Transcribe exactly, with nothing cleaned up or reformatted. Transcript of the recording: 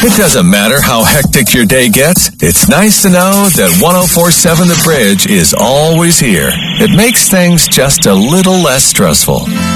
It doesn't matter how hectic your day gets. It's nice to know that one oh four point seven The Bridge is always here. It makes things just a little less stressful.